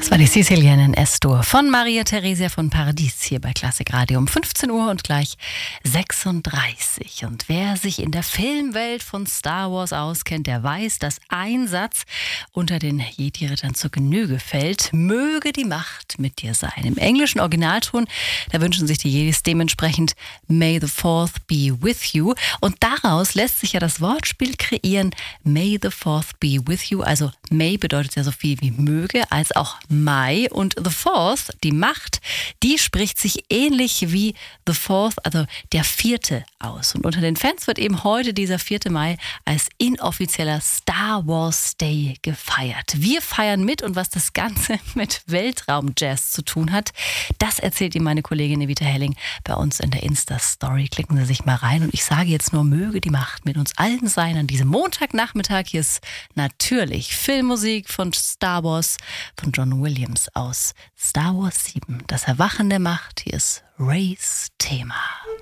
Das war die Sizilienne in S-Dur von Maria Theresia von Paradies hier bei Klassik Radio um 15 Uhr und gleich 36. Und wer sich in der Filmwelt von Star Wars auskennt, der weiß, dass ein Satz unter den Jedi-Rittern zur Genüge fällt: Möge die Macht mit dir sein. Im englischen Originalton, da wünschen sich die Jedis dementsprechend May the Fourth be with you. Und daraus lässt sich ja das Wortspiel kreieren, May the Fourth be with you. Also May bedeutet ja so viel wie möge, als auch Mai, und The Fourth, die Macht, die spricht sich ähnlich wie The Fourth, also der vierte, aus. Und unter den Fans wird eben heute dieser 4. Mai als inoffizieller Star Wars Day gefeiert. Wir feiern mit, und was das Ganze mit Weltraumjazz zu tun hat, das erzählt Ihnen meine Kollegin Evita Helling bei uns in der Insta-Story. Klicken Sie sich mal rein, und ich sage jetzt nur, möge die Macht mit uns allen sein an diesem Montagnachmittag. Hier ist natürlich Filmmusik von Star Wars von John Williams aus Star Wars 7, das Erwachen der Macht. Hier ist Reys Thema.